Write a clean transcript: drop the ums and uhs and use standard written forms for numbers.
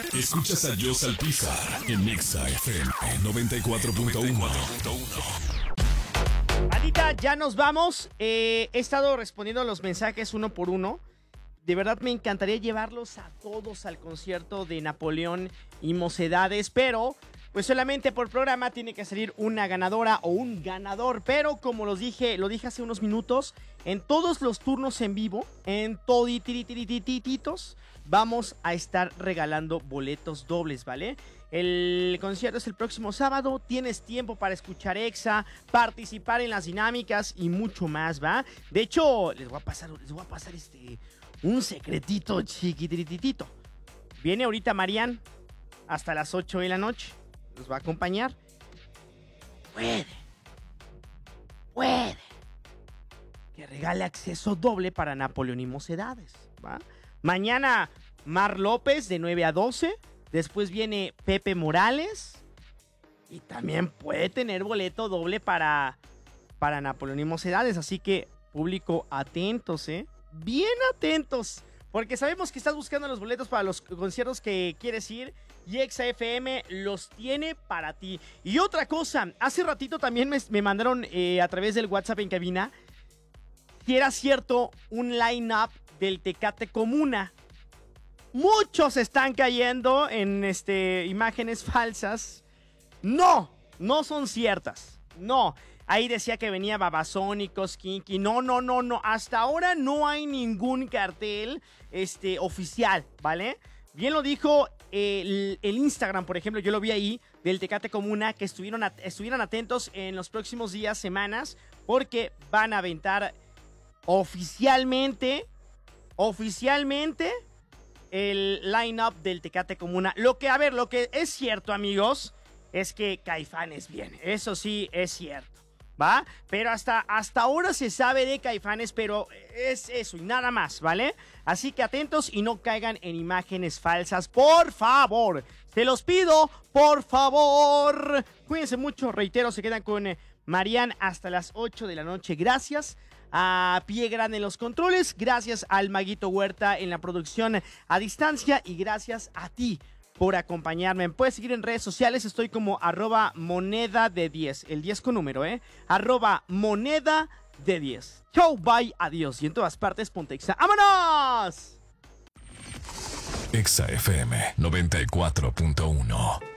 Escuchas a Joss Alpizar en Nexa FM 94.1. Anita, ya nos vamos. He estado respondiendo los mensajes uno por uno. De verdad me encantaría llevarlos a todos al concierto de Napoleón y Mocedades, pero pues solamente por programa tiene que salir una ganadora o un ganador. Pero como lo dije hace unos minutos, en todos los turnos en vivo, en toditititititos, vamos a estar regalando boletos dobles, ¿vale? El concierto es el próximo sábado, tienes tiempo para escuchar Exa, participar en las dinámicas y mucho más, ¿va? De hecho, les voy a pasar un secretito chiquititito. Viene ahorita Marian hasta las 8 de la noche, nos va a acompañar. Puede que regale acceso doble para Napoleón y Mocedades, ¿va? Mañana Mar López de 9 a 12. Después viene Pepe Morales. Y también puede tener boleto doble para Napoleón y Mocedades. Así que, público, atentos, bien atentos. Porque sabemos que estás buscando los boletos para los conciertos que quieres ir. Y Exa FM los tiene para ti. Y otra cosa, hace ratito también me mandaron a través del WhatsApp en cabina si era cierto un line-up del Tecate Comuna. Muchos están cayendo en imágenes falsas. No son ciertas. No. Ahí decía que venía Babasónicos, Kinky. No. Hasta ahora no hay ningún cartel oficial, ¿vale? Bien lo dijo el Instagram, por ejemplo, yo lo vi ahí, del Tecate Comuna, que estuvieron atentos en los próximos días, semanas, porque van a aventar oficialmente el line-up del Tecate Comuna. Lo que es cierto, amigos, es que Caifanes viene. Eso sí es cierto, ¿va? Pero hasta ahora se sabe de Caifanes, pero es eso y nada más, ¿vale? Así que atentos y no caigan en imágenes falsas, por favor. Se los pido, por favor. Cuídense mucho, reitero, se quedan con Marian hasta las 8 de la noche. Gracias a Pie Grande en los controles, gracias al Maguito Huerta en la producción a distancia y gracias a ti por acompañarme. Me puedes seguir en redes sociales, estoy como @moneda de 10, el 10 con número, @moneda de 10. Chau, bye, adiós. Y en todas partes, ponte Exa. ¡Vámonos! Exa FM 94.1.